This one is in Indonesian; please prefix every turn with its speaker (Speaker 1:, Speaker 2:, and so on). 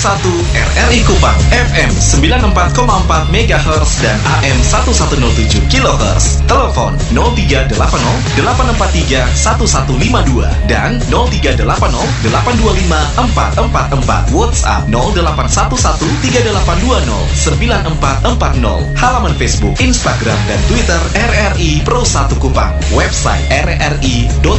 Speaker 1: 1 RRI Kupang, FM 94,4 MHz dan AM 1107 kHz. Telepon 0380 843 1152 dan 0380 825 444. WhatsApp 0811 3820 9440. Halaman Facebook, Instagram dan Twitter RRI Pro 1 Kupang. Website rri.com.id.